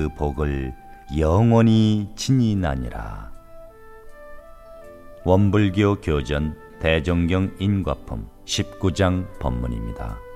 그 복을 영원히 지니나니라. 원불교 교전 대종경 인과품 19장 법문입니다.